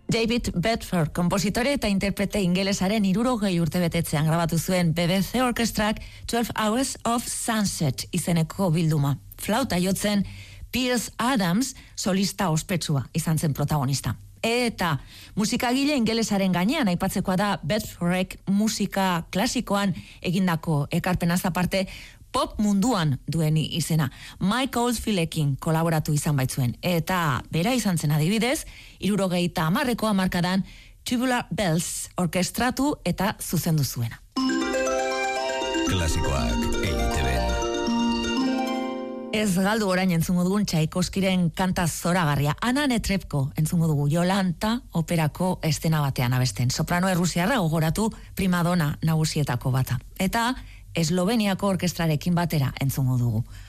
David Bedford, kompositore eta interprete ingelesaren 60 urte betetzean grabatu zuen BBC Orkestrak 12 Hours of Sunset izeneko bilduma. Flauta jotzen Piers Adams solista ospetsua izan zen protagonista. Eta musikagile ingelesaren gainean aipatzekoa da Bedfordek musika klasikoan egindako ekarpenaz aparte pop munduan duen izena. Mike Oldfieldekin kolaboratu izan baitzuen. Eta bera izan zen adibidez, 70ko hamarkadan Tubular Bells orkestratu eta zuzendu zuena. Klasikoak EITB. Ez galdu orain entzungo dugun Tchaikovskiren kanta zoragarria. Anna Netrebko entzungo dugu Jolanta operako estena batean abesten. Soprano errusiarra gogoratu primadona nagusietako bata. Eta Esloveniako orkestrarekin batera entzungo dugu.